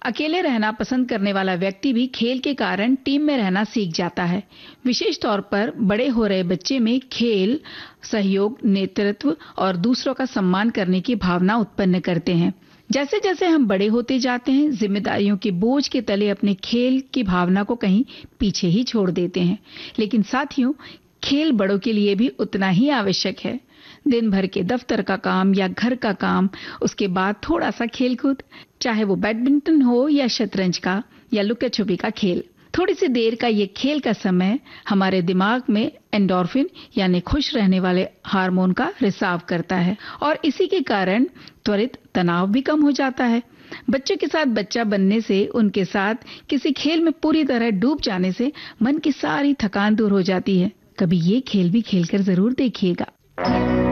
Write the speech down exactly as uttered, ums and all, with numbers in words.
अकेले रहना पसंद करने वाला व्यक्ति भी खेल के कारण टीम में रहना सीख जाता है। विशेष तौर पर बड़े हो रहे बच्चे में खेल सहयोग, नेतृत्व और दूसरों का सम्मान करने की भावना उत्पन्न करते हैं। जैसे जैसे हम बड़े होते जाते हैं, जिम्मेदारियों के बोझ के तले अपने खेल की भावना को कहीं पीछे ही छोड़ देते हैं। लेकिन साथियों, खेल बड़ों के लिए भी उतना ही आवश्यक है। दिन भर के दफ्तर का काम या घर का काम, उसके बाद थोड़ा सा खेलकूद, चाहे वो बैडमिंटन हो या शतरंज का या लुका छुपी का खेल। थोड़ी सी देर का ये खेल का समय हमारे दिमाग में एंडोर्फिन यानी खुश रहने वाले हार्मोन का रिसाव करता है और इसी के कारण त्वरित तनाव भी कम हो जाता है। बच्चों के साथ बच्चा बनने से, उनके साथ किसी खेल में पूरी तरह डूब जाने से मन की सारी थकान दूर हो जाती है। कभी ये खेल भी खेलकर जरूर देखिएगा।